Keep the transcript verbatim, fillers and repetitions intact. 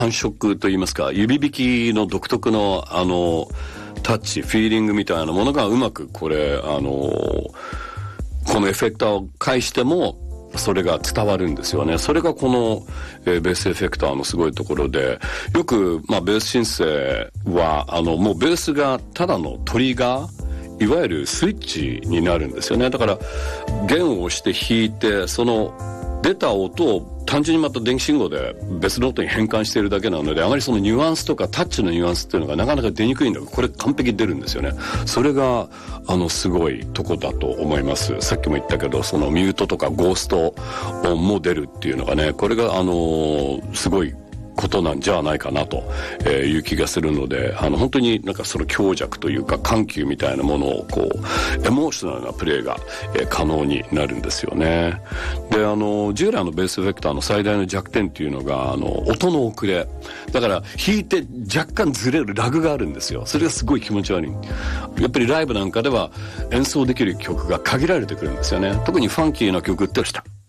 感触といいますか、指弾きの独特のあのタッチ、フィーリングみたいなものがうまくこれ、あのこのエフェクターを介してもそれが伝わるんですよね。それがこの、えー、ベースエフェクターのすごいところで、よく、まあ、ベースシンセはあのもうベースがただのトリガー、いわゆるスイッチになるんですよね。だから弦を押して弾いて、その出た音を単純にまた電気信号で別の音に変換しているだけなので、あまりそのニュアンスとかタッチのニュアンスっていうのがなかなか出にくいんだけど、これ完璧に出るんですよね。それがあのすごいとこだと思います。さっきも言ったけど、そのミュートとかゴースト音も出るっていうのがね、これがあのすごいことなんじゃないかなという気がするので、あの本当になんかその強弱というか緩急みたいなものをこうエモーショナルなプレイが可能になるんですよね。で、あの従来のベースエフェクターの最大の弱点っていうのがあの音の遅れだから、弾いて若干ずれるラグがあるんですよ。それがすごい気持ち悪い。やっぱりライブなんかでは演奏できる曲が限られてくるんですよね。特にファンキーな曲ってした